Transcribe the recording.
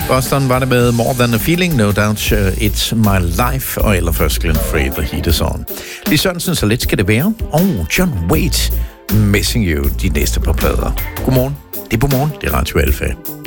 Boston var det med More Than a Feeling, No Doubt, It's My Life, og allerførst Glenn Frey, The Heat Is On. Lis Sørensen, Så let skal det være, og John Waite, Missing You, de næste par plader. Godmorgen, det er på morgen, det er Radio Alfa.